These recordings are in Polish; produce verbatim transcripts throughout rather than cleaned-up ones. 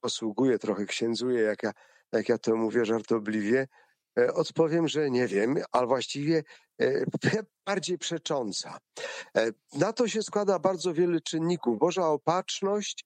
posługuję, trochę księdzuję, jak ja, jak ja to mówię żartobliwie, e, odpowiem, że nie wiem, ale właściwie e, bardziej przecząca. E, na to się składa bardzo wiele czynników. Boża opatrzność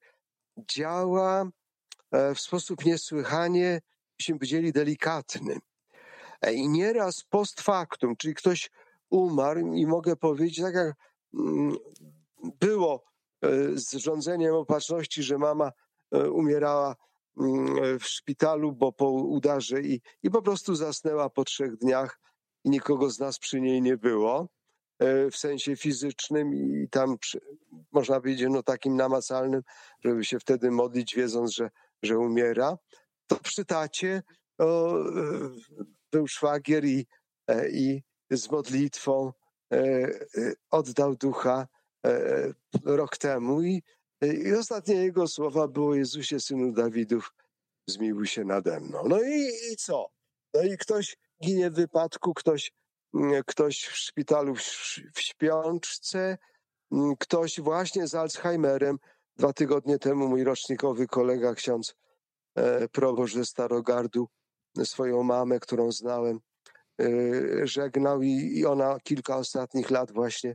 działa e, w sposób niesłychanie, byśmy powiedzieli, delikatny. E, I nieraz post factum, czyli ktoś umarł i mogę powiedzieć, tak jak mm, było e, z rządzeniem opatrzności, że mama e, umierała mm, w szpitalu, bo po udarze i, i po prostu zasnęła po trzech dniach i nikogo z nas przy niej nie było e, w sensie fizycznym i tam przy, można powiedzieć no takim namacalnym, żeby się wtedy modlić, wiedząc, że, że umiera. To przy tacie o, e, był szwagier i, e, i z modlitwą e, e, oddał ducha e, rok temu i, i ostatnie jego słowa było: Jezusie, Synu Dawidów, zmiłuj się nade mną. No i, i co? No i ktoś ginie w wypadku, ktoś, mm, ktoś w szpitalu w, w śpiączce, mm, ktoś właśnie z Alzheimerem. Dwa tygodnie temu mój rocznikowy kolega, ksiądz e, proboszcz ze Starogardu, swoją mamę, którą znałem, e, żegnał i, i ona kilka ostatnich lat właśnie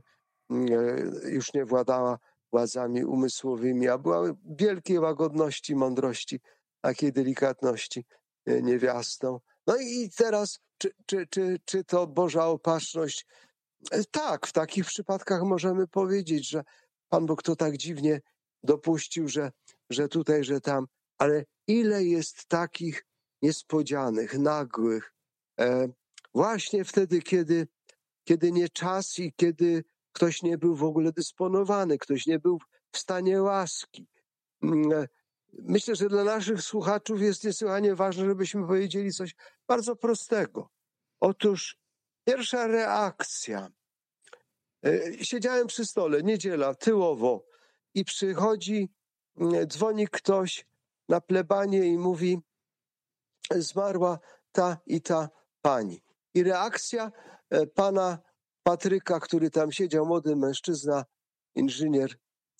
e, już nie władała władzami umysłowymi, a była wielkiej łagodności, mądrości, takiej delikatności e, niewiastą. No i teraz, czy, czy, czy, czy to Boża opatrzność? E, Tak, w takich przypadkach możemy powiedzieć, że Pan Bóg to tak dziwnie dopuścił, że, że tutaj, że tam, ale ile jest takich niespodzianych, nagłych, e, właśnie wtedy, kiedy, kiedy nie czas i kiedy ktoś nie był w ogóle dysponowany, ktoś nie był w stanie łaski. Mm, e, Myślę, że dla naszych słuchaczów jest niesłychanie ważne, żebyśmy powiedzieli coś bardzo prostego. Otóż pierwsza reakcja. E, Siedziałem przy stole, niedziela, tyłowo i przychodzi, mm, dzwoni ktoś na plebanie i mówi: zmarła ta i ta pani. I reakcja e, pana Patryka, który tam siedział, młody mężczyzna, inżynier: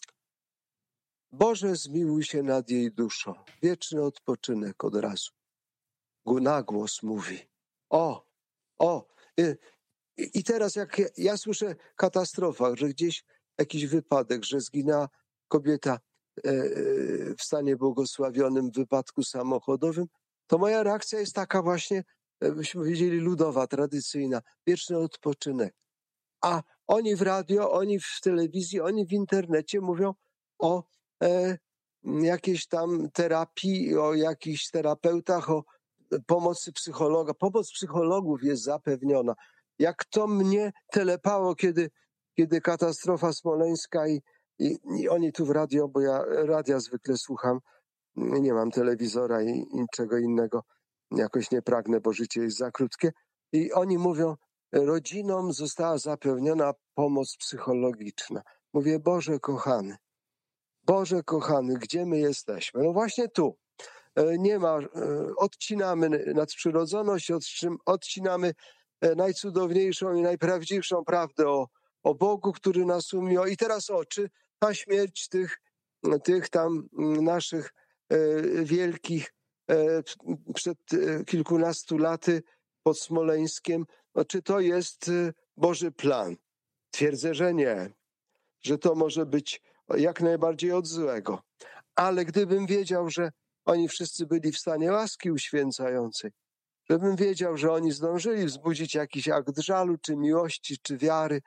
Boże, zmiłuj się nad jej duszą. Wieczny odpoczynek od razu. Gu- Na głos mówi. O, o. y, I teraz jak ja, ja słyszę katastrofa, że gdzieś jakiś wypadek, że zginęła kobieta e, e, w stanie błogosławionym w wypadku samochodowym, to moja reakcja jest taka właśnie, e, byśmy powiedzieli, ludowa, tradycyjna. Wieczny odpoczynek. A oni w radio, oni w telewizji, oni w internecie mówią o e, jakiejś tam terapii, o jakichś terapeutach, o pomocy psychologa. Pomoc psychologów jest zapewniona. Jak to mnie telepało, kiedy, kiedy katastrofa smoleńska i, i, i oni tu w radio, bo ja radia zwykle słucham, nie mam telewizora i, i niczego innego, jakoś nie pragnę, bo życie jest za krótkie. I oni mówią, rodzinom została zapewniona pomoc psychologiczna. Mówię, Boże kochany, Boże kochany, gdzie my jesteśmy? No właśnie tu. E, Nie ma, e, odcinamy nadprzyrodzoność, odczym- odcinamy e, najcudowniejszą i najprawdziwszą prawdę o, o Bogu, który nas umiał. I teraz o, czy ta śmierć tych, tych tam mm, naszych e, wielkich e, przed e, kilkunastu laty pod Smoleńskiem, no, czy to jest e, Boży plan? Twierdzę, że nie, że to może być jak najbardziej od złego. Ale gdybym wiedział, że oni wszyscy byli w stanie łaski uświęcającej, żebym wiedział, że oni zdążyli wzbudzić jakiś akt żalu, czy miłości, czy wiary,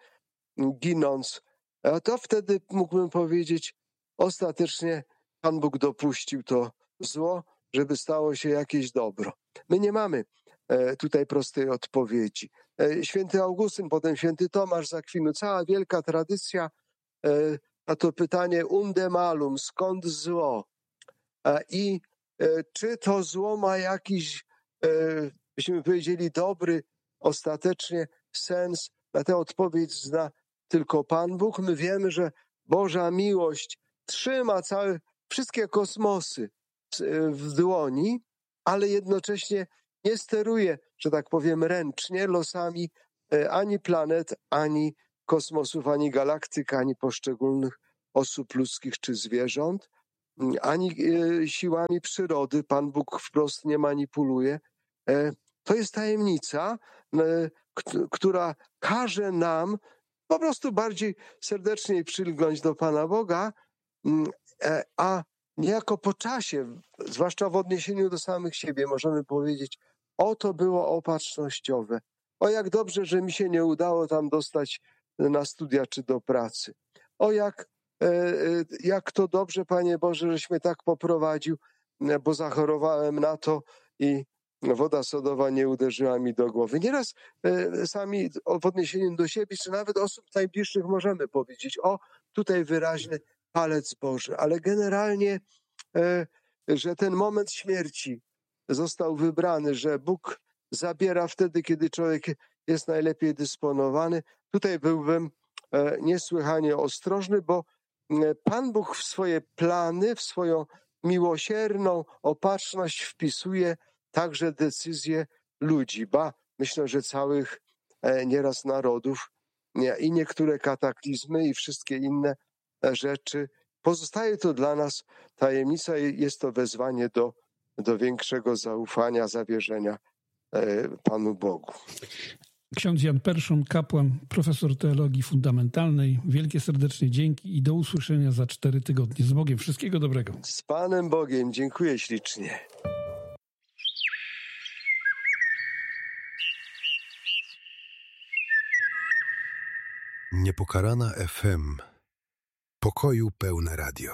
ginąc, to wtedy mógłbym powiedzieć, ostatecznie Pan Bóg dopuścił to zło, żeby stało się jakieś dobro. My nie mamy e, tutaj prostej odpowiedzi. E, Święty Augustyn, potem święty Tomasz z Akwinu, cała wielka tradycja e, na to pytanie unde malum, skąd zło? E, I e, czy to zło ma jakiś, e, byśmy powiedzieli, dobry ostatecznie sens? Na tę odpowiedź zna tylko Pan Bóg. My wiemy, że Boża miłość trzyma całe, wszystkie kosmosy w- w dłoni, ale jednocześnie nie steruje, że tak powiem, ręcznie losami e, ani planet, ani kosmosów, ani galaktyk, ani poszczególnych osób ludzkich czy zwierząt. ani e, siłami przyrody. Pan Bóg wprost nie manipuluje. E, To jest tajemnica, e, kt- która każe nam po prostu bardziej serdecznie przylgnąć do Pana Boga, mm, e, a niejako po czasie, zwłaszcza w odniesieniu do samych siebie, możemy powiedzieć: o, to było opatrznościowe. O, jak dobrze, że mi się nie udało tam dostać na studia czy do pracy. O, jak, e, e, jak to dobrze, Panie Boże, żeś mnie tak poprowadził, e, bo zachorowałem na to i woda sodowa nie uderzyła mi do głowy. Nieraz e, sami o- w odniesieniu do siebie, czy nawet osób najbliższych możemy powiedzieć: o, tutaj wyraźny palec Boży, ale generalnie, e, że ten moment śmierci został wybrany, że Bóg zabiera wtedy, kiedy człowiek jest najlepiej dysponowany. Tutaj byłbym e, niesłychanie ostrożny, bo e, Pan Bóg w swoje plany, w swoją miłosierną opatrzność wpisuje także decyzje ludzi, ba, myślę, że całych e, nieraz narodów, nie, i niektóre kataklizmy i wszystkie inne e, rzeczy. Pozostaje to dla nas tajemnica i jest to wezwanie do, do większego zaufania, zawierzenia e, Panu Bogu. Ksiądz Jan Perszun, kapłan, profesor teologii fundamentalnej. Wielkie serdecznie dzięki i do usłyszenia za cztery tygodnie. Z Bogiem. Wszystkiego dobrego. Z Panem Bogiem. Dziękuję ślicznie. Niepokalana F M. Pokoju pełne radio.